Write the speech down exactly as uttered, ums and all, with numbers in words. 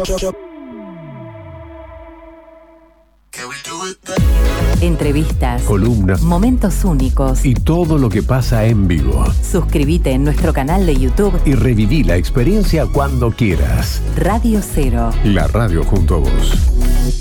Entrevistas, columnas, momentos únicos y todo lo que pasa en vivo. Suscríbete en nuestro canal de YouTube Y reviví la experiencia cuando quieras. Radio Cero. La radio junto a vos.